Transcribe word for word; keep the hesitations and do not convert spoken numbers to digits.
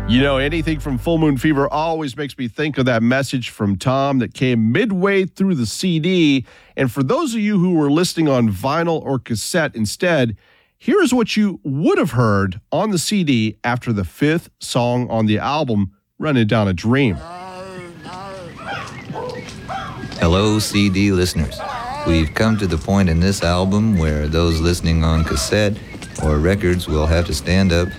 You know, anything from Full Moon Fever always makes me think of that message from Tom that came midway through the C D. And for those of you who were listening on vinyl or cassette instead, here's what you would have heard on the C D after the fifth song on the album, Running Down a Dream. Hello, C D listeners. We've come to the point in this album where those listening on cassette or records will have to stand up